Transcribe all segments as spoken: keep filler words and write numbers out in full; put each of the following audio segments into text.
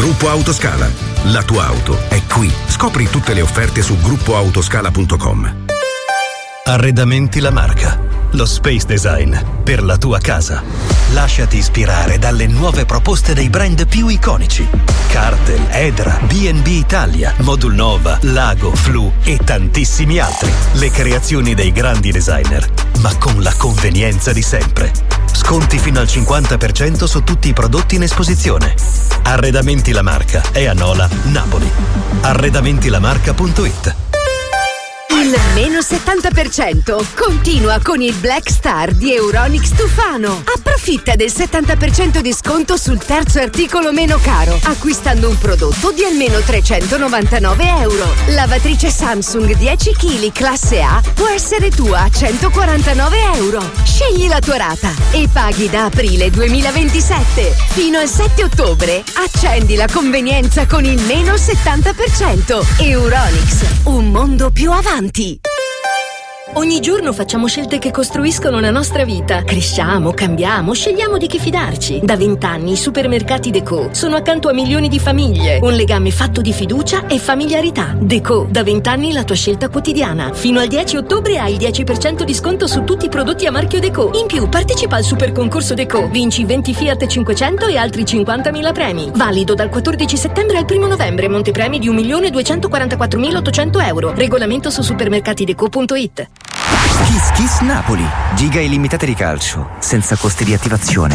Gruppo Autoscala. La tua auto è qui. Scopri tutte le offerte su gruppo autoscala punto com. Arredamenti La Marca. Lo space design per la tua casa. Lasciati ispirare dalle nuove proposte dei brand più iconici. Cartel, Edra, B and B Italia, Modulnova, Lago, Flu e tantissimi altri. Le creazioni dei grandi designer, ma con la convenienza di sempre. Sconti fino al cinquanta per cento su tutti i prodotti in esposizione. Arredamenti La Marca è a Nola, Napoli. arredamenti la marca punto it. Il meno settanta per cento continua con il Black Star di Euronics Tufano. Approfitta del settanta per cento di sconto sul terzo articolo meno caro, acquistando un prodotto di almeno trecentonovantanove euro. Lavatrice Samsung dieci chilogrammi classe A può essere tua a centoquarantanove euro. Scegli la tua rata e paghi da aprile duemilaventisette. Fino al sette ottobre accendi la convenienza con il meno settanta per cento. Euronics, un mondo più avanti. Ogni giorno facciamo scelte che costruiscono la nostra vita. Cresciamo, cambiamo, scegliamo di chi fidarci. Da vent'anni i supermercati Deco sono accanto a milioni di famiglie. Un legame fatto di fiducia e familiarità. Deco, da vent'anni la tua scelta quotidiana. Fino al dieci ottobre hai il dieci per cento di sconto su tutti i prodotti a marchio Deco. In più partecipa al super concorso Deco. Vinci venti Fiat cinquecento e altri cinquantamila premi. Valido dal quattordici settembre al primo novembre. Montepremi di un milione duecentoquarantaquattromilaottocento euro. Regolamento su supermercatideco punto it. Kiss Kiss Napoli. Giga illimitate di calcio, senza costi di attivazione.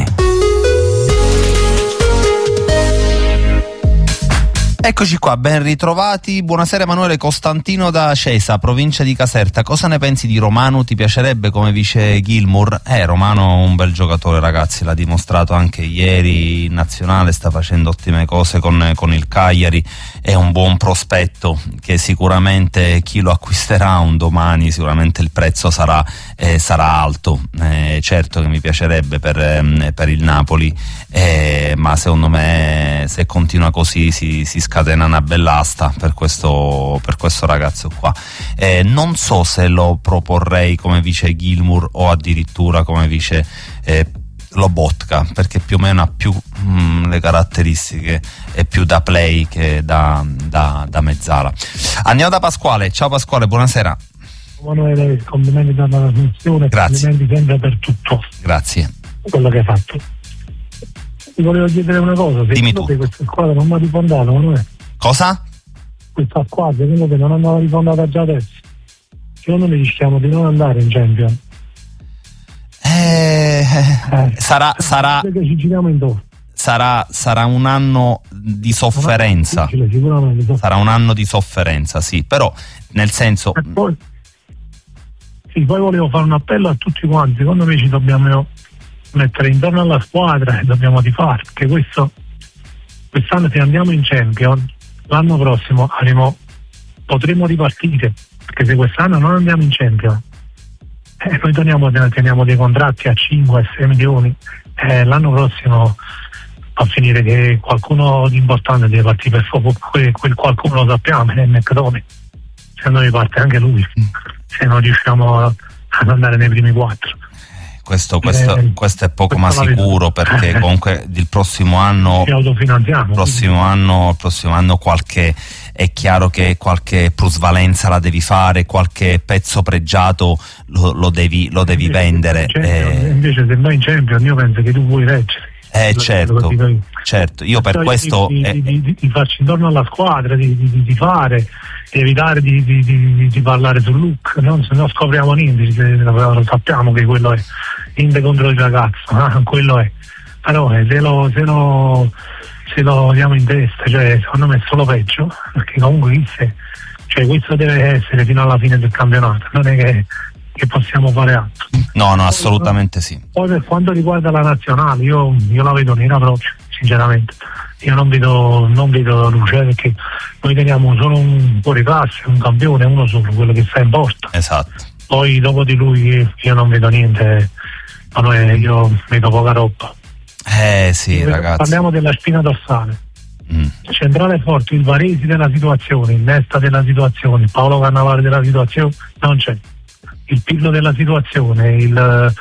Eccoci qua, ben ritrovati. Buonasera Emanuele Costantino da Cesa, provincia di Caserta. Cosa ne pensi di Romano? Ti piacerebbe come vice Gilmour? Eh, Romano è un bel giocatore, ragazzi, l'ha dimostrato anche ieri in nazionale, sta facendo ottime cose con, con il Cagliari, è un buon prospetto che sicuramente chi lo acquisterà un domani, sicuramente il prezzo sarà, eh, sarà alto. Eh, certo che mi piacerebbe per, eh, per il Napoli, eh, ma secondo me se continua così si, si scatena una bella asta per questo, per questo ragazzo qua. Eh, non so se lo proporrei come vice Gilmour o addirittura come vice eh, Lobotka, perché più o meno ha più mh, le caratteristiche, è più da play che da, da, da mezzala. Andiamo da Pasquale. Ciao Pasquale, buonasera. Emanuele, complimenti per la trasmissione, complimenti sempre per tutto. Grazie. Quello che hai fatto. Ti volevo chiedere una cosa, secondo te questa squadra non va rifondata, Emanuele? Cosa? Questa squadra, secondo te non andava rifondata già adesso? Secondo me rischiamo di non andare in Champions. Eh, eh, sarà sarà ci giriamo intorno. Sarà, sarà un anno di sofferenza. Sicuramente. Sarà un anno di sofferenza, sì, però nel senso. E poi, sì, poi volevo fare un appello a tutti quanti. Secondo me ci dobbiamo mettere intorno alla squadra e dobbiamo tifare, perché questo quest'anno se andiamo in Champions, l'anno prossimo avremo, potremo ripartire, perché se quest'anno non andiamo in Champions eh, noi teniamo, teniamo dei contratti a cinque sei milioni, eh, l'anno prossimo a finire che qualcuno di importante deve partire per fuoco, quel, quel qualcuno lo sappiamo, è McDonald, se non parte anche lui, se non riusciamo ad andare nei primi quattro. Questo, questo, eh, questo è poco ma sicuro, perché eh, comunque il prossimo anno ci autofinanziamo. Il prossimo anno, il prossimo anno qualche, è chiaro che qualche plusvalenza la devi fare, qualche pezzo pregiato lo, lo devi, lo devi invece vendere. Eh, invece se vai in Champions io penso che tu puoi reggere. Eh certo, certo, io per questo di, eh, di, di, di farci intorno alla squadra, di, di, di fare, di evitare di, di, di, di parlare sul look, no? Se non scopriamo niente, lo sappiamo che quello è niente contro il ragazzo, ah, quello è, però eh, se lo se lo se lo diamo in testa, cioè secondo me è solo peggio, perché comunque se, cioè, questo deve essere fino alla fine del campionato, non è che che possiamo fare altro. No, no, assolutamente sì. Poi per quanto riguarda la nazionale, io, io la vedo nera proprio, sinceramente. Io non vedo, non vedo luce, perché noi teniamo solo un fuori classe, un campione, uno solo, quello che sta in porta. Esatto. Poi dopo di lui io non vedo niente, ma io vedo poca roba. Eh sì, io ragazzi. Parliamo della spina dorsale. Mm. Centrale forte, il Varesi della situazione, il Nesta della situazione, il Paolo Cannavale della situazione, non c'è. Il Pirlo della situazione, il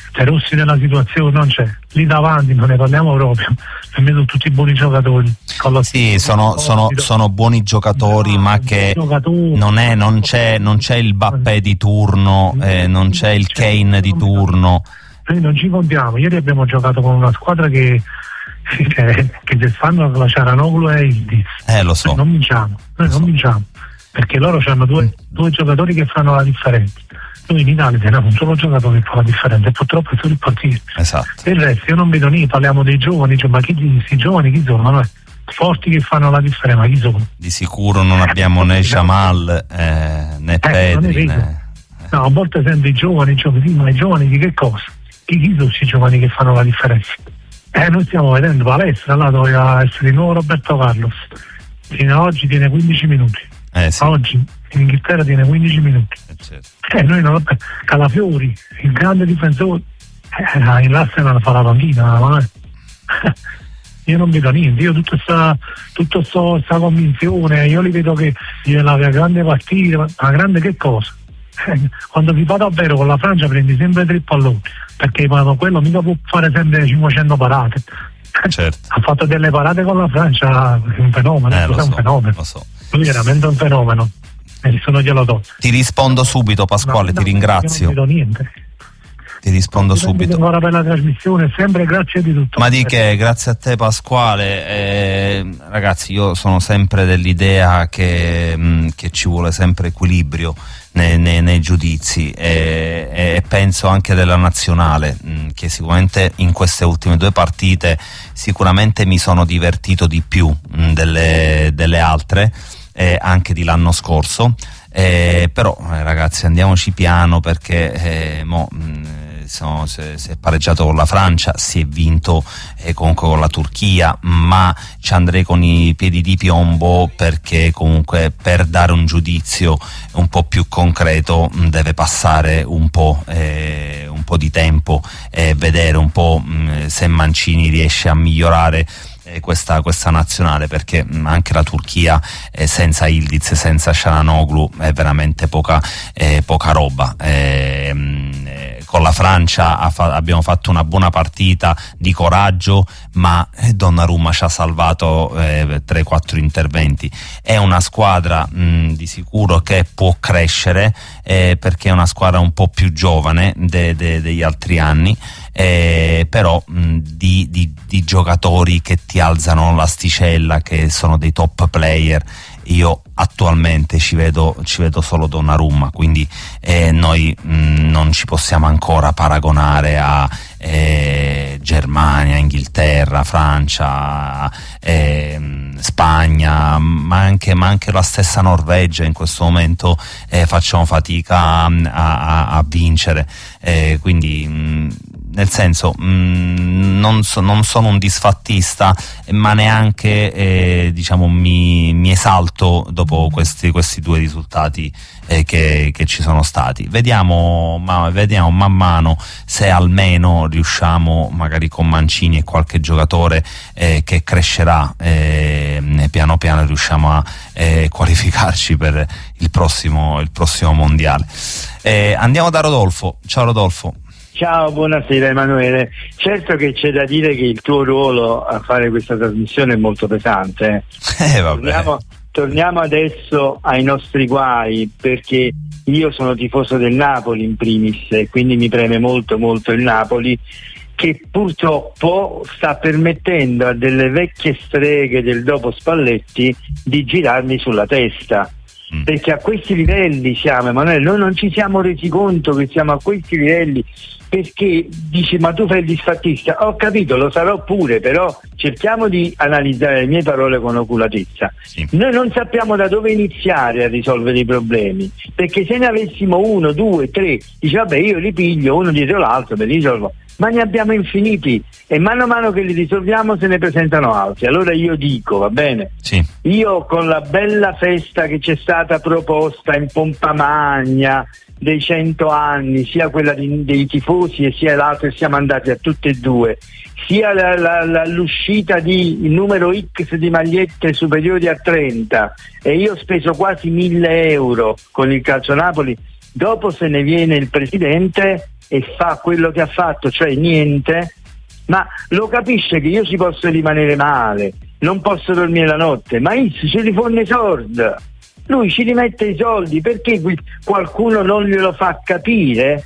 Se Rossi nella situazione non c'è, lì davanti non ne parliamo proprio, per me sono tutti buoni giocatori. Sì, sono, sono, sono buoni giocatori, no, ma che giocatori. non è, non c'è, non c'è il Mbappé di turno, eh, non c'è il Kane di turno. Noi non ci contiamo, ieri abbiamo giocato con una squadra che che, che se fanno la Ciaranoglu e il eh lo so. Noi non vinciamo, noi lo non so. vinciamo, perché loro hanno due, mm. due giocatori che fanno la differenza. Noi in Italia teniamo un solo giocatore che fa la differenza e purtroppo è solo il portiere. Esatto. E il resto io non vedo niente, parliamo dei giovani, cioè, ma chi questi giovani chi sono? Noi, forti che fanno la differenza, ma chi sono? Di sicuro non abbiamo né Jamal eh, né eh, Pedri né... No, a volte sento i giovani, giovani, ma i giovani di che cosa? Chi, chi sono questi giovani che fanno la differenza? Eh, noi stiamo vedendo palestra, là doveva essere di nuovo Roberto Carlos, fino ad oggi tiene quindici minuti, eh, sì. Oggi in Inghilterra tiene quindici minuti, eh, certo. eh noi non Calafiori, il grande difensore, eh, in l'Arsenal fa la panchina, ma io non vedo niente, io tutta sta tutta sta convinzione, io li vedo che la grande partita, ma grande che cosa? Eh, quando si fa davvero con la Francia prendi sempre tre palloni, perché ma quello mica può fare sempre cinquecento parate. Certo. Ha fatto delle parate con la Francia, è un fenomeno, eh, è lo un so, fenomeno. Lo so. Lui è veramente un fenomeno. E nessuno glielo do. Ti rispondo subito, Pasquale, no, ti no, ringrazio. Non vedo niente. Ti rispondo Ti subito. Ancora per la trasmissione, sempre grazie di tutto. Ma di che, grazie a te Pasquale. Eh, ragazzi, io sono sempre dell'idea che, mh, che ci vuole sempre equilibrio nei, nei, nei giudizi e, e penso anche della nazionale, mh, che sicuramente in queste ultime due partite sicuramente mi sono divertito di più mh, delle, delle altre, eh, anche di l'anno scorso. Eh, però eh, ragazzi andiamoci piano perché eh, mo, mh, sono, si, si è pareggiato con la Francia, si è vinto eh, comunque con la Turchia, ma ci andrei con i piedi di piombo perché comunque per dare un giudizio un po' più concreto mh, deve passare un po', eh, un po' di tempo e eh, vedere un po' mh, se Mancini riesce a migliorare Questa, questa nazionale, perché mh, anche la Turchia eh, senza Yildiz, senza Çalhanoğlu è veramente poca, eh, poca roba. Eh, mh, eh, con la Francia ha fa- abbiamo fatto una buona partita di coraggio, ma eh, Donnarumma ci ha salvato eh, tre quattro interventi. È una squadra mh, di sicuro che può crescere eh, perché è una squadra un po' più giovane de- de- degli altri anni. Eh, però mh, di, di, di giocatori che ti alzano l'asticella, che sono dei top player, io attualmente ci vedo, ci vedo solo Donnarumma, quindi eh, noi mh, non ci possiamo ancora paragonare a eh, Germania, Inghilterra, Francia, eh, Spagna, ma anche, ma anche la stessa Norvegia in questo momento eh, facciamo fatica a, a, a vincere, eh, quindi mh, nel senso mh, non, so, non sono un disfattista, ma neanche eh, diciamo mi, mi esalto dopo questi, questi due risultati eh, che, che ci sono stati. Vediamo, ma, vediamo man mano se almeno riusciamo magari con Mancini e qualche giocatore eh, che crescerà eh, piano piano riusciamo a eh, qualificarci per il prossimo, il prossimo mondiale. Eh, andiamo da Rodolfo. Ciao Rodolfo. Ciao, buonasera Emanuele. Certo che c'è da dire che il tuo ruolo a fare questa trasmissione è molto pesante. Eh, vabbè. Torniamo, torniamo adesso ai nostri guai, perché io sono tifoso del Napoli in primis e quindi mi preme molto molto il Napoli, che purtroppo sta permettendo a delle vecchie streghe del dopo Spalletti di girarmi sulla testa. Perché a questi livelli siamo, Emanuele, noi non ci siamo resi conto che siamo a questi livelli, perché dici ma tu fai il disfattista, ho capito, lo sarò pure, però cerchiamo di analizzare le mie parole con oculatezza. Sì. Noi non sappiamo da dove iniziare a risolvere i problemi, perché se ne avessimo uno, due, tre, dice vabbè io li piglio uno dietro l'altro, me li risolvo, ma ne abbiamo infiniti e mano a mano che li risolviamo se ne presentano altri. Allora io dico, va bene, sì. Io con la bella festa che c'è stata proposta in pompa magna dei cento anni, sia quella di, dei tifosi e sia l'altra, e siamo andati a tutte e due, sia la, la, la, l'uscita di il numero X di magliette superiori a trenta, e io ho speso quasi mille euro con il Calcio Napoli dopo se ne viene il presidente e fa quello che ha fatto, cioè niente, ma lo capisce che io ci posso rimanere male, non posso dormire la notte, ma Is ce li forne i soldi, lui ci rimette i soldi, perché qualcuno non glielo fa capire?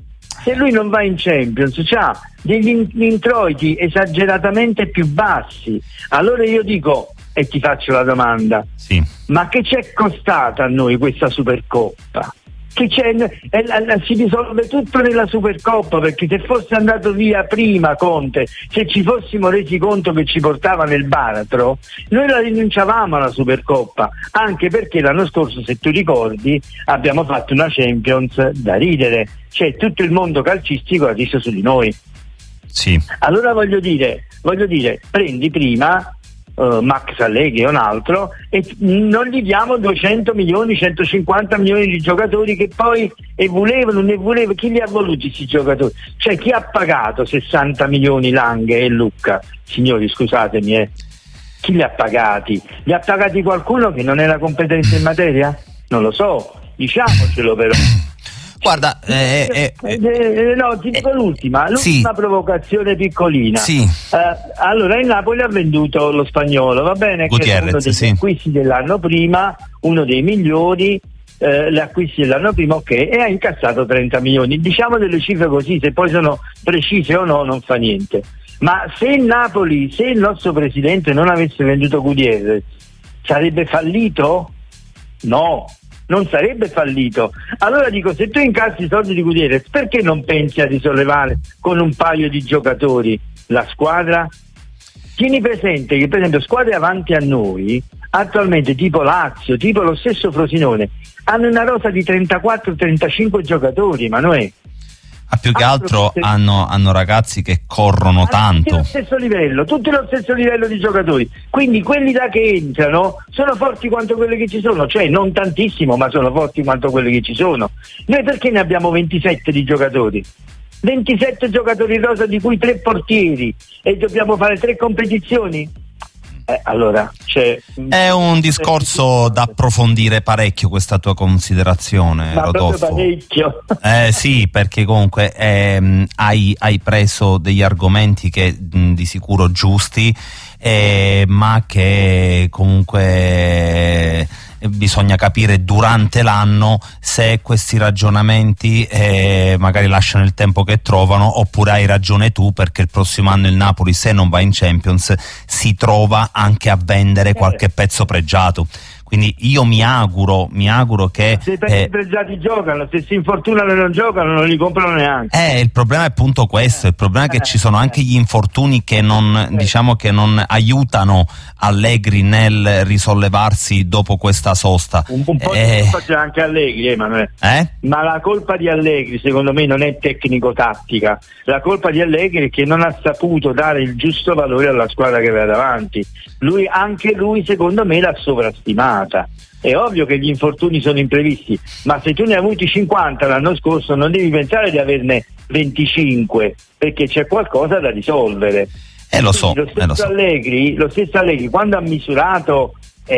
Se lui non va in Champions c'ha degli introiti esageratamente più bassi, allora io dico, e ti faccio la domanda, sì. ma che c'è costata a noi questa Supercoppa? Che c'è, eh, la, la, si risolve tutto nella Supercoppa, perché se fosse andato via prima Conte, se ci fossimo resi conto che ci portava nel baratro, noi la rinunciavamo alla Supercoppa, anche perché l'anno scorso, se tu ricordi, abbiamo fatto una Champions da ridere, cioè tutto il mondo calcistico ha riso su di noi. Sì. Allora voglio dire, voglio dire, prendi prima Uh, Max Allegri e un altro e non gli diamo duecento milioni, centocinquanta milioni di giocatori che poi e volevano, ne volevano, chi li ha voluti questi giocatori? Cioè chi ha pagato sessanta milioni Langhe e Lucca? Signori, scusatemi, eh. Chi li ha pagati? Li ha pagati qualcuno che non era competente in materia? Non lo so, diciamocelo però. Guarda, eh, eh, eh, eh, no, ti dico eh, l'ultima, l'ultima sì. provocazione piccolina. Sì. Uh, allora il Napoli ha venduto lo Spagnolo, va bene? Gutierrez, che è uno degli sì. acquisti dell'anno prima, uno dei migliori, eh, gli acquisti dell'anno prima, ok, e ha incassato trenta milioni. Diciamo delle cifre così, se poi sono precise o no, non fa niente. Ma se il Napoli, se il nostro presidente non avesse venduto Gutierrez, sarebbe fallito? No. Non sarebbe fallito. Allora dico, se tu incassi i soldi di Gutierrez, perché non pensi a risollevare con un paio di giocatori la squadra? Tieni presente che per esempio squadre avanti a noi, attualmente tipo Lazio, tipo lo stesso Frosinone, hanno una rosa di trentaquattro trentacinque giocatori, Manuè. A più che altro hanno, hanno ragazzi che corrono tanto. Tutti lo stesso livello, tutti lo stesso livello di giocatori. Quindi quelli da che entrano sono forti quanto quelli che ci sono, cioè non tantissimo, ma sono forti quanto quelli che ci sono. Noi perché ne abbiamo ventisette di giocatori? ventisette giocatori rosa, di cui tre portieri, e dobbiamo fare tre competizioni? Eh, allora, c'è... È un discorso da approfondire parecchio, questa tua considerazione, ma Rodolfo. Parecchio. Eh sì, perché comunque ehm, hai, hai preso degli argomenti che mh, di sicuro giusti, eh, ma che comunque eh, bisogna capire durante l'anno se questi ragionamenti eh, magari lasciano il tempo che trovano, oppure hai ragione tu, perché il prossimo anno il Napoli, se non va in Champions, si trova anche a vendere qualche pezzo pregiato. Quindi io mi auguro, mi auguro che... Se i pezzi eh, pregiati giocano, se si infortunano e non giocano, non li comprano neanche. Eh, il problema è appunto questo, il problema è che ci sono anche gli infortuni che non, diciamo che non aiutano Allegri nel risollevarsi dopo questa sosta. Un, un po' eh, di colpa c'è anche Allegri, Emanuele. Eh? Ma la colpa di Allegri, secondo me, non è tecnico-tattica. La colpa di Allegri è che non ha saputo dare il giusto valore alla squadra che aveva davanti. Lui, anche lui, secondo me, l'ha sovrastimata. È ovvio che gli infortuni sono imprevisti, ma se tu ne hai avuti cinquanta l'anno scorso non devi pensare di averne venticinque, perché c'è qualcosa da risolvere. Eh lo so, lo stesso, eh, lo so. Allegri, lo stesso Allegri quando ha misurato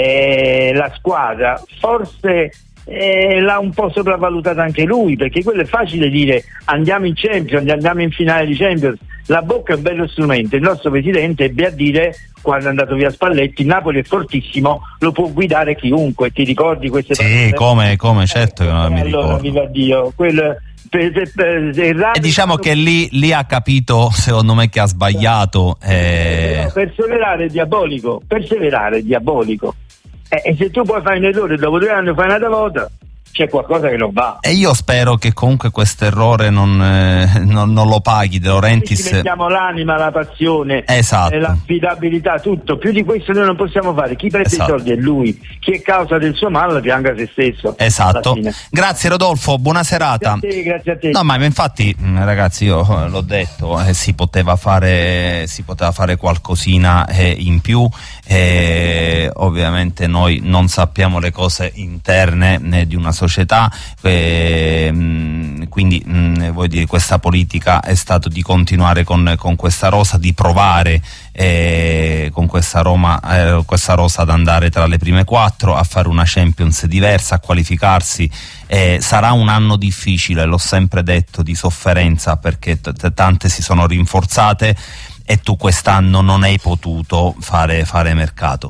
eh, la squadra forse eh, l'ha un po' sopravvalutata anche lui, perché quello è facile dire andiamo in Champions, andiamo in finale di Champions. La Bocca è un bello strumento, il nostro presidente ebbe a dire quando è andato via Spalletti, il Napoli è fortissimo, lo può guidare chiunque. Ti ricordi queste sì, parole? come, come, certo che non mi allora, ricordo. viva Dio, quel, per, per, per, e diciamo che lì, lì ha capito, secondo me, che ha sbagliato. Eh... Perseverare è diabolico, perseverare è diabolico. Eh, e se tu puoi fare un errore dopo due anni fai un'altra volta, c'è qualcosa che non va. E io spero che comunque questo errore non, eh, non, non lo paghi De Laurentiis. Ci mettiamo l'anima, la passione, esatto. eh, l'affidabilità, tutto. Più di questo noi non possiamo fare. Chi prende esatto. i soldi è lui, chi è causa del suo male pianga se stesso. Esatto. Grazie Rodolfo, buona serata. Grazie a te, grazie a te. No, ma infatti ragazzi, io l'ho detto, eh, si poteva fare si poteva fare qualcosina eh, in più. Eh, ovviamente noi non sappiamo le cose interne né di una società società, eh, quindi mh, voglio dire, questa politica è stato di continuare con, con questa rosa, di provare eh, con questa Roma, eh, questa rosa ad andare tra le prime quattro, a fare una Champions diversa, a qualificarsi. Eh, sarà un anno difficile, l'ho sempre detto, di sofferenza, perché t- t- tante si sono rinforzate e tu quest'anno non hai potuto fare, fare mercato.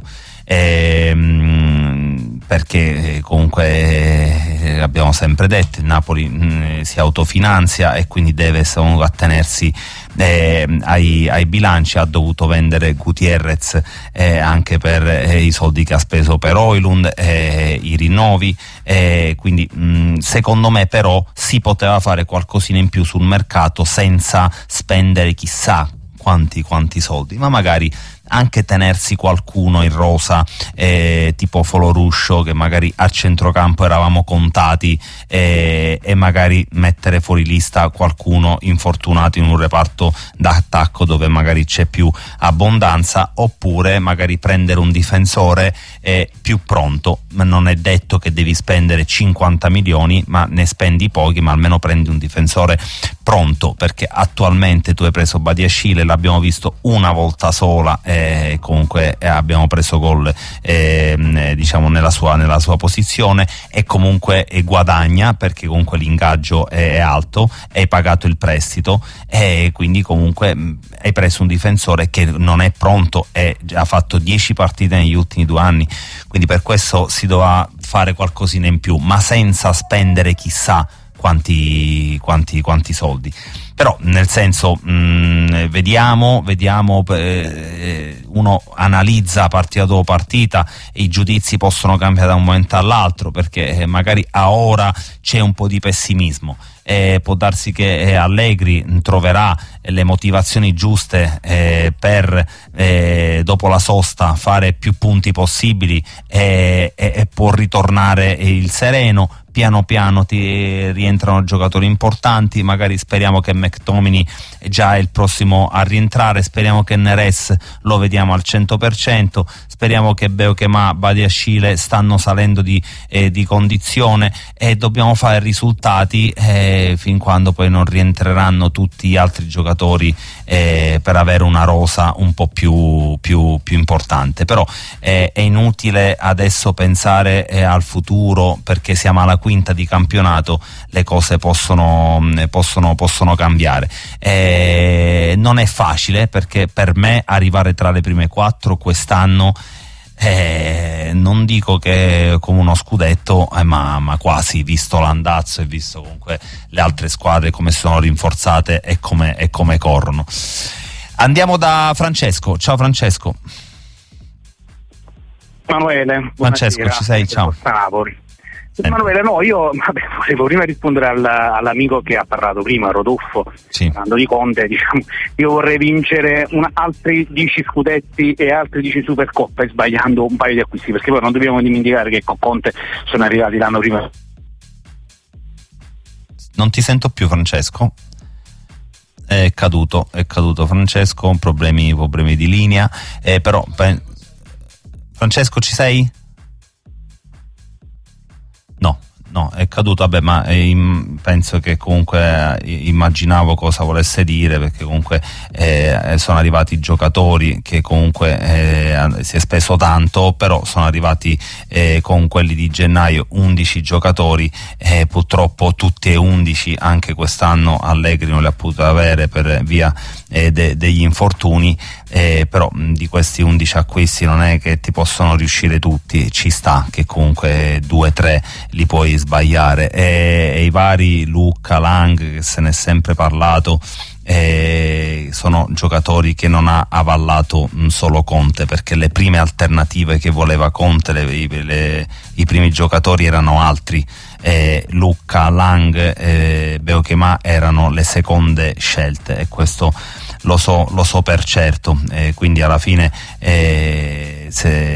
Eh, perché comunque eh, abbiamo sempre detto, il Napoli mh, si autofinanzia e quindi deve attenersi eh, ai, ai bilanci. Ha dovuto vendere Gutierrez eh, anche per eh, i soldi che ha speso per Højlund, eh, i rinnovi, eh, quindi mh, secondo me però si poteva fare qualcosina in più sul mercato senza spendere chissà quanti quanti soldi, ma magari anche tenersi qualcuno in rosa, eh, tipo Foloruscio, che magari a centrocampo eravamo contati, eh, e magari mettere fuori lista qualcuno infortunato in un reparto d'attacco dove magari c'è più abbondanza, oppure magari prendere un difensore eh, più pronto. Non è detto che devi spendere cinquanta milioni, ma ne spendi pochi, ma almeno prendi un difensore pronto, perché attualmente tu hai preso Badiashile, l'abbiamo visto una volta sola, eh, comunque eh, abbiamo preso gol eh, diciamo nella sua, nella sua posizione, e comunque eh, guadagna, perché comunque l'ingaggio è, è alto, hai pagato il prestito e quindi comunque mh, hai preso un difensore che non è pronto e ha fatto dieci partite negli ultimi due anni, quindi per questo si doveva fare qualcosina in più, ma senza spendere chissà quanti quanti quanti soldi. Però nel senso mh, vediamo vediamo eh, uno analizza partita dopo partita e i giudizi possono cambiare da un momento all'altro, perché eh, magari a ora c'è un po' di pessimismo. Eh, può darsi che eh, Allegri troverà eh, le motivazioni giuste eh, per eh, dopo la sosta fare più punti possibili e, e, e può ritornare il sereno. Piano piano ti rientrano giocatori importanti, magari speriamo che McTominay già è il prossimo a rientrare, speriamo che Neres lo vediamo al cento per cento, speriamo che Beukema, Badiashile stanno salendo di, eh, di condizione, e dobbiamo fare risultati eh, fin quando poi non rientreranno tutti gli altri giocatori eh, per avere una rosa un po' più, più, più importante. Però eh, è inutile adesso pensare eh, al futuro, perché siamo alla quinta di campionato, le cose possono, possono, possono cambiare. Eh, non è facile, perché per me arrivare tra le prime quattro quest'anno eh, non dico che come uno scudetto, eh, ma, ma quasi, visto l'andazzo e visto comunque le altre squadre come sono rinforzate e come, e come corrono. Andiamo da Francesco. Ciao Francesco. Emanuele, Francesco, ci sei? Ciao. Napoli. Emanuele, no, io vabbè, volevo prima rispondere al, all'amico che ha parlato prima, Rodolfo, sì. parlando di Conte, diciamo, io vorrei vincere una, altri dieci scudetti e altri dieci supercoppe sbagliando un paio di acquisti, perché poi non dobbiamo dimenticare che con Conte sono arrivati l'anno prima. Non ti sento più, Francesco. È caduto, è caduto Francesco, problemi, problemi di linea, eh, però pe- Francesco, ci sei? No, no, è caduto, vabbè, ma eh, penso che comunque eh, immaginavo cosa volesse dire, perché comunque eh, sono arrivati giocatori che comunque eh, si è speso tanto, però sono arrivati eh, con quelli di gennaio undici giocatori, eh, purtroppo tutti e undici anche quest'anno Allegri non li ha potuti avere per via eh, de- degli infortuni. Eh, però mh, di questi undici acquisti non è che ti possono riuscire tutti, ci sta che comunque due o tre li puoi sbagliare, e, e i vari Lucca, Lang, che se ne è sempre parlato, eh, sono giocatori che non ha avallato mh, solo Conte, perché le prime alternative che voleva Conte, le, le, i primi giocatori erano altri. Eh, Lucca, Lang, eh, Beukema erano le seconde scelte, e questo lo so, lo so per certo, eh, quindi alla fine eh, se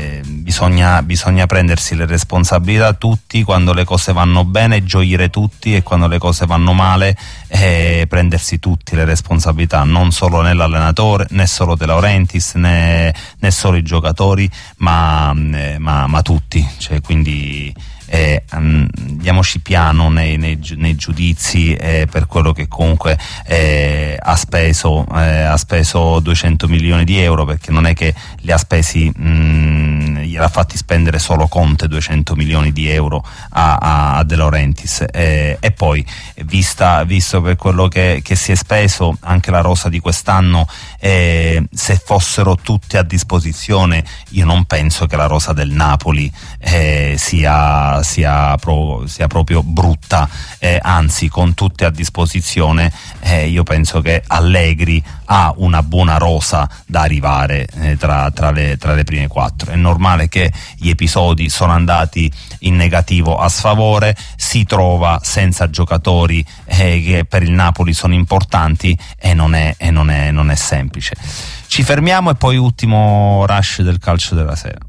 bisogna, bisogna prendersi le responsabilità tutti, quando le cose vanno bene gioire tutti, e quando le cose vanno male eh, prendersi tutti le responsabilità, non solo nell'allenatore, né solo De Laurentiis, né, né solo i giocatori, ma, eh, ma, ma tutti, cioè, quindi Eh, um, diamoci piano nei, nei, nei giudizi eh, per quello che comunque eh, ha speso eh, ha speso duecento milioni di euro, perché non è che li ha spesi, mh, gliel'ha fatti spendere solo Conte duecento milioni di euro a, a, a De Laurentiis, eh, e poi vista, visto per quello che, che si è speso anche la rosa di quest'anno, eh, se fossero tutti a disposizione io non penso che la rosa del Napoli eh, sia Sia, pro, sia proprio brutta, eh, anzi con tutte a disposizione eh, io penso che Allegri ha una buona rosa da arrivare eh, tra, tra, le, tra le prime quattro. È normale che gli episodi sono andati in negativo a sfavore, si trova senza giocatori eh, che per il Napoli sono importanti, e non è, e non è, non è semplice. Ci fermiamo e poi ultimo rush del calcio della sera.